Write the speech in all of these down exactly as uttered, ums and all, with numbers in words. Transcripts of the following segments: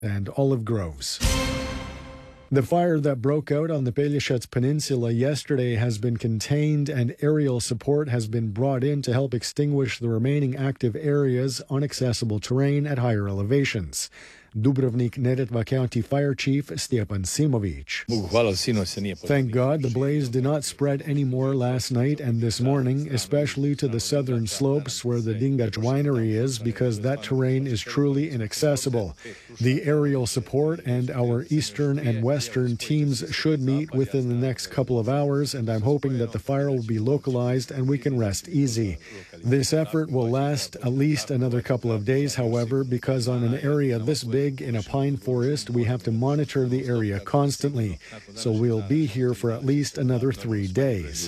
and olive groves. The fire that broke out on the Pelješac Peninsula yesterday has been contained, and aerial support has been brought in to help extinguish the remaining active areas on accessible terrain at higher elevations. Dubrovnik Neretva County Fire Chief Stjepan Simovic. Thank God the blaze did not spread any more last night and this morning, especially to the southern slopes where the Dingač winery is, because that terrain is truly inaccessible. The aerial support and our eastern and western teams should meet within the next couple of hours, and I'm hoping that the fire will be localized and we can rest easy. This effort will last at least another couple of days, however, because on an area this big in a pine forest, we have to monitor the area constantly. So we'll be here for at least another three days.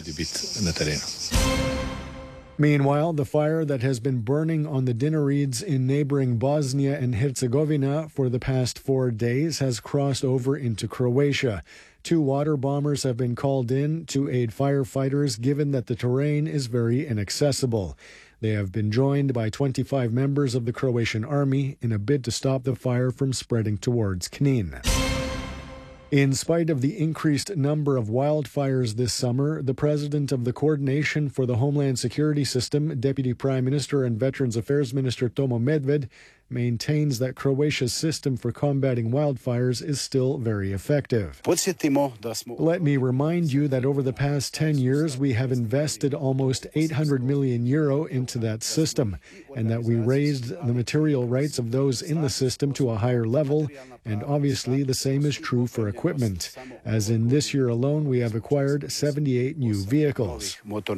Meanwhile, the fire that has been burning on the Dinarids in neighboring Bosnia and Herzegovina for the past four days has crossed over into Croatia. Two water bombers have been called in to aid firefighters, given that the terrain is very inaccessible. They have been joined by twenty-five members of the Croatian army in a bid to stop the fire from spreading towards Knin. In spite of the increased number of wildfires this summer, the president of the Coordination for the Homeland Security System, Deputy Prime Minister and Veterans Affairs Minister Tomo Medved, maintains that Croatia's system for combating wildfires is still very effective. Let me remind you that over the past ten years, we have invested almost eight hundred million euro into that system, and that we raised the material rights of those in the system to a higher level, and obviously the same is true for equipment, as in this year alone we have acquired seventy-eight new vehicles.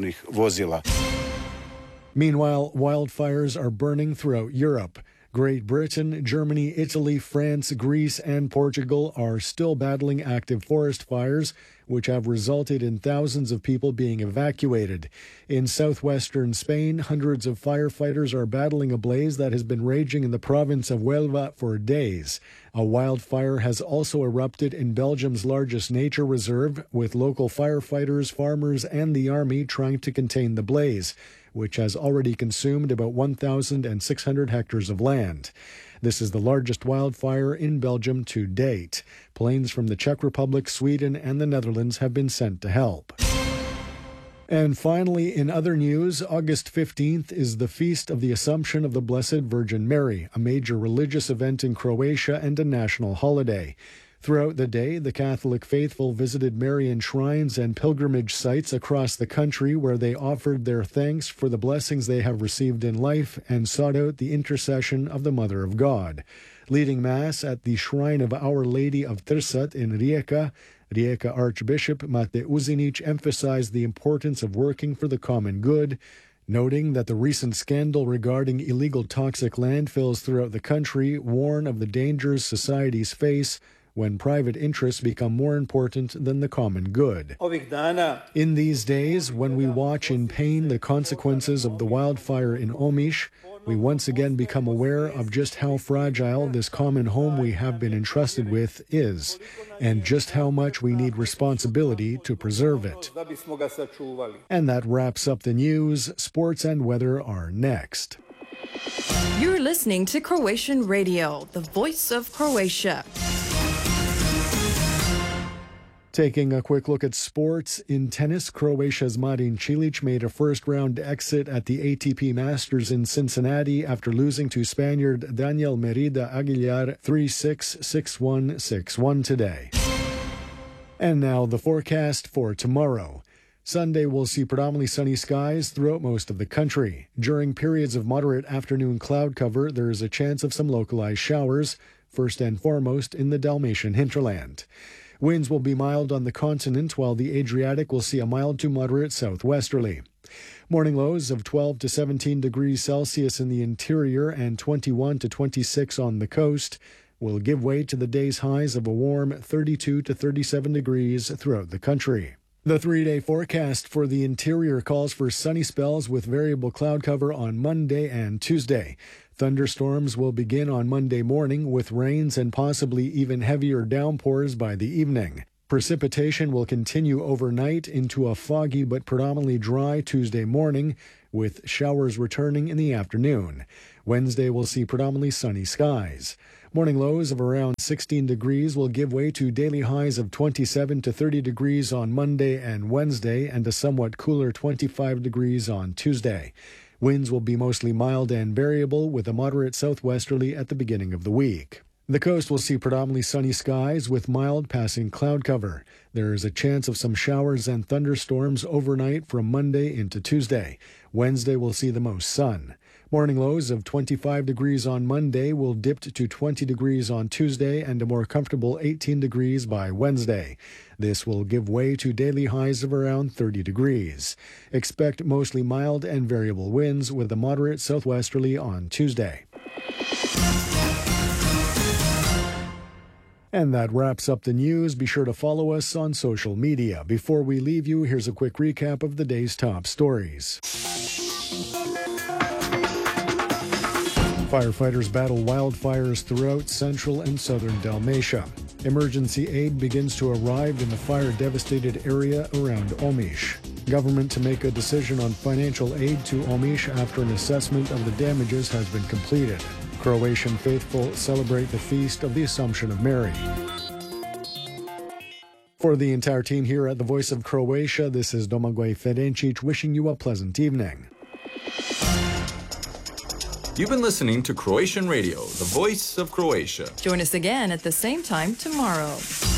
Meanwhile, wildfires are burning throughout Europe. Great Britain, Germany, Italy, France, Greece, and Portugal are still battling active forest fires, which have resulted in thousands of people being evacuated. In southwestern Spain, hundreds of firefighters are battling a blaze that has been raging in the province of Huelva for days. A wildfire has also erupted in Belgium's largest nature reserve, with local firefighters, farmers, and the army trying to contain the blaze, which has already consumed about one thousand six hundred hectares of land. This is the largest wildfire in Belgium to date. Planes from the Czech Republic, Sweden, and the Netherlands have been sent to help. And finally, in other news, August fifteenth is the Feast of the Assumption of the Blessed Virgin Mary, a major religious event in Croatia and a national holiday. Throughout the day, the Catholic faithful visited Marian shrines and pilgrimage sites across the country where they offered their thanks for the blessings they have received in life and sought out the intercession of the Mother of God. Leading Mass at the Shrine of Our Lady of Trsat in Rijeka, Rijeka Archbishop Mate Uzinic emphasized the importance of working for the common good, noting that the recent scandal regarding illegal toxic landfills throughout the country warn of the dangers societies face when private interests become more important than the common good. In these days, when we watch in pain the consequences of the wildfire in Omiš, we once again become aware of just how fragile this common home we have been entrusted with is, and just how much we need responsibility to preserve it. And that wraps up the news. Sports and weather are next. You're listening to Croatian Radio, the voice of Croatia. Taking a quick look at sports, in tennis, Croatia's Marin Cilic made a first-round exit at the A T P Masters in Cincinnati after losing to Spaniard Daniel Merida Aguilar three six, six one, six one today. And now the forecast for tomorrow. Sunday will see predominantly sunny skies throughout most of the country. During periods of moderate afternoon cloud cover, there is a chance of some localized showers, first and foremost in the Dalmatian hinterland. Winds will be mild on the continent, while the Adriatic will see a mild to moderate southwesterly. Morning lows of twelve to seventeen degrees Celsius in the interior and twenty-one to twenty-six on the coast will give way to the day's highs of a warm thirty-two to thirty-seven degrees throughout the country. The three-day forecast for the interior calls for sunny spells with variable cloud cover on Monday and Tuesday. Thunderstorms will begin on Monday morning with rains and possibly even heavier downpours by the evening. Precipitation will continue overnight into a foggy but predominantly dry Tuesday morning, with showers returning in the afternoon. Wednesday will see predominantly sunny skies. Morning lows of around sixteen degrees will give way to daily highs of twenty-seven to thirty degrees on Monday and Wednesday, and a somewhat cooler twenty-five degrees on Tuesday. Winds will be mostly mild and variable, with a moderate southwesterly at the beginning of the week. The coast will see predominantly sunny skies with mild passing cloud cover. There is a chance of some showers and thunderstorms overnight from Monday into Tuesday. Wednesday will see the most sun. Morning lows of twenty-five degrees on Monday will dip to twenty degrees on Tuesday and a more comfortable eighteen degrees by Wednesday. This will give way to daily highs of around thirty degrees. Expect mostly mild and variable winds with a moderate southwesterly on Tuesday. And that wraps up the news. Be sure to follow us on social media. Before we leave you, here's a quick recap of the day's top stories. Firefighters battle wildfires throughout central and southern Dalmatia. Emergency aid begins to arrive in the fire-devastated area around Omish. Government to make a decision on financial aid to Omish after an assessment of the damages has been completed. Croatian faithful celebrate the feast of the Assumption of Mary. For the entire team here at the Voice of Croatia, this is Domagoj Ferencic wishing you a pleasant evening. You've been listening to Croatian Radio, the voice of Croatia. Join us again at the same time tomorrow.